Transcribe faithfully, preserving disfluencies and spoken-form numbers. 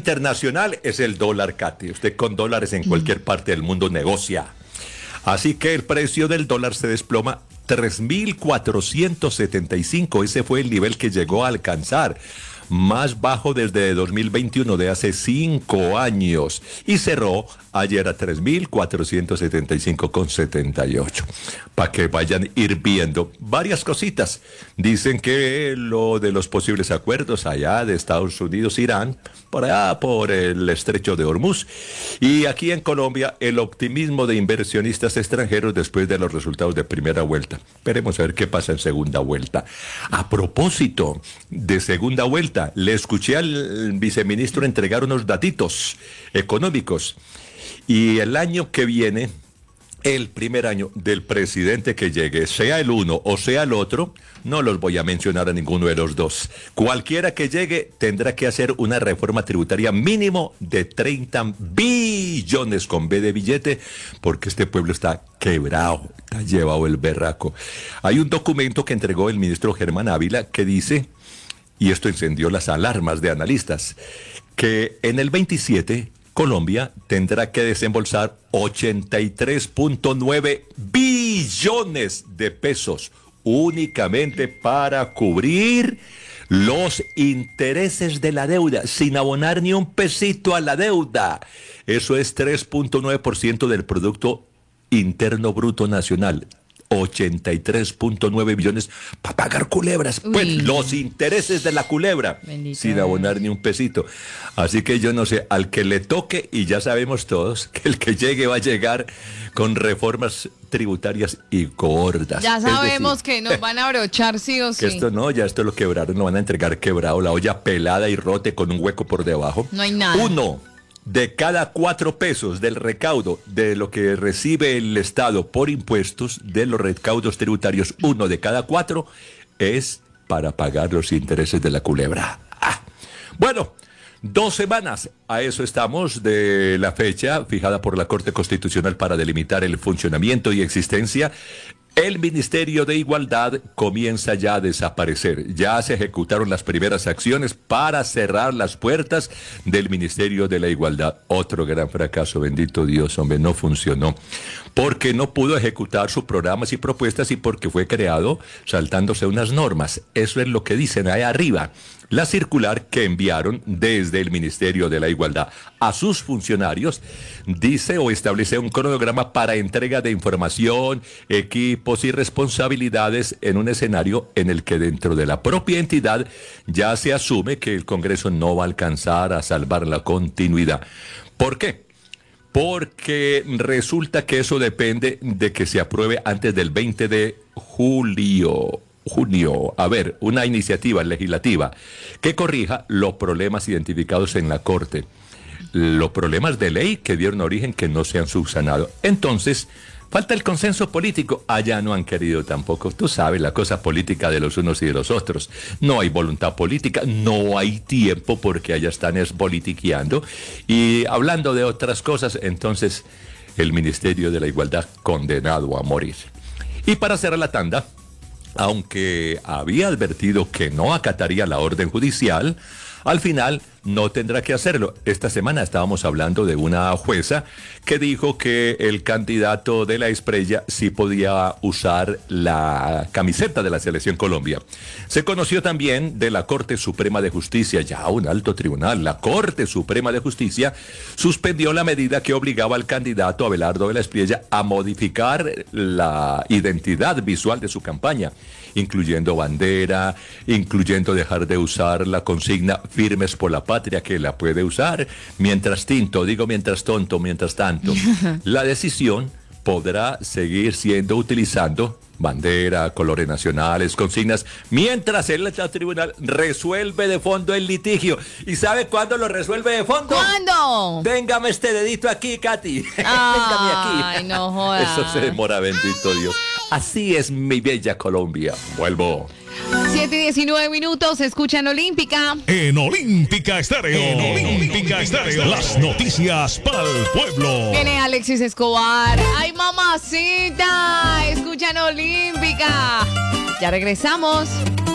internacional es el dólar, Katy. Usted con dólares en cualquier parte del mundo negocia. Así que el precio del dólar se desploma tres mil cuatrocientos setenta y cinco. Ese fue el nivel que llegó a alcanzar, más bajo desde dos mil veintiuno, de hace cinco años, y cerró ayer a tres mil cuatrocientos setenta y cinco con setenta y ocho. Para que vayan ir viendo varias cositas. Dicen que lo de los posibles acuerdos allá de Estados Unidos, Irán, por allá por el estrecho de Hormuz, y aquí en Colombia el optimismo de inversionistas extranjeros después de los resultados de primera vuelta. Esperemos a ver qué pasa en segunda vuelta. A propósito de segunda vuelta, le escuché al viceministro entregar unos datitos económicos, y el año que viene, el primer año del presidente que llegue, sea el uno o sea el otro, no los voy a mencionar a ninguno de los dos. Cualquiera que llegue tendrá que hacer una reforma tributaria mínimo de treinta billones con B de billete, porque este pueblo está quebrado, está llevado el berraco. Hay un documento que entregó el ministro Germán Ávila que dice, y esto encendió las alarmas de analistas, que en el veintisiete Colombia tendrá que desembolsar ochenta y tres punto nueve billones de pesos únicamente para cubrir los intereses de la deuda, sin abonar ni un pesito a la deuda. Eso es tres punto nueve por ciento del Producto Interno Bruto Nacional. ochenta y tres punto nueve billones para pagar culebras. Uy. Pues los intereses de la culebra. Bendito, sin abonar ni un pesito. Así que yo no sé, al que le toque, y ya sabemos todos que el que llegue va a llegar con reformas tributarias y gordas. Ya sabemos decir, que nos van a abrochar sí o sí. Que esto no, ya esto lo quebraron, lo van a entregar quebrado, la olla pelada y rote con un hueco por debajo. No hay nada. Uno de cada cuatro pesos del recaudo de lo que recibe el Estado por impuestos, de los recaudos tributarios, uno de cada cuatro es para pagar los intereses de la culebra. Ah. Bueno, dos semanas, a eso estamos, de la fecha fijada por la Corte Constitucional para delimitar el funcionamiento y existencia. El Ministerio de Igualdad comienza ya a desaparecer. Ya se ejecutaron las primeras acciones para cerrar las puertas del Ministerio de la Igualdad. Otro gran fracaso, bendito Dios, hombre, no funcionó. Porque no pudo ejecutar sus programas y propuestas y porque fue creado saltándose unas normas. Eso es lo que dicen ahí arriba. La circular que enviaron desde el Ministerio de la Igualdad a sus funcionarios dice o establece un cronograma para entrega de información, equipos y responsabilidades en un escenario en el que dentro de la propia entidad ya se asume que el Congreso no va a alcanzar a salvar la continuidad. ¿Por qué? Porque resulta que eso depende de que se apruebe antes del veinte de julio. Junio, a ver, una iniciativa legislativa que corrija los problemas identificados en la Corte, los problemas de ley que dieron origen que no se han subsanado. Entonces, falta el consenso político. Allá no han querido tampoco. Tú sabes, la cosa política de los unos y de los otros. No hay voluntad política, no hay tiempo porque allá están espolitiqueando. Y hablando de otras cosas, entonces el Ministerio de la Igualdad condenado a morir. Y para cerrar la tanda, aunque había advertido que no acataría la orden judicial, al final no tendrá que hacerlo. Esta semana estábamos hablando de una jueza que dijo que el candidato de la Espriella sí podía usar la camiseta de la Selección Colombia. Se conoció también de la Corte Suprema de Justicia, ya un alto tribunal, la Corte Suprema de Justicia suspendió la medida que obligaba al candidato Abelardo de la Espriella a modificar la identidad visual de su campaña, incluyendo bandera, incluyendo dejar de usar la consigna Firmes por la Patria, que la puede usar mientras tinto, digo mientras tonto, mientras tanto. La decisión podrá seguir siendo utilizando bandera, colores nacionales, consignas, mientras el tribunal resuelve de fondo el litigio. ¿Y sabe cuándo lo resuelve de fondo? ¿Cuándo? Véngame este dedito aquí, Katy. Véngame aquí. Ay, no jodas. Eso se demora, bendito Dios. Así es mi bella Colombia. Vuelvo. siete y diecinueve minutos, escuchan Olímpica. En Olímpica Estéreo. En Olímpica Estéreo. Las noticias para el pueblo. Viene Alexis Escobar. ¡Ay, mamacita! Escuchan Olímpica. Ya regresamos.